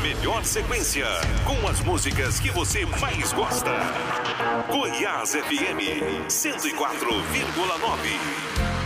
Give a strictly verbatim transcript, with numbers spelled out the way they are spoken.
melhor sequência, com as músicas que você mais gosta. Goiás F M cento e quatro vírgula nove.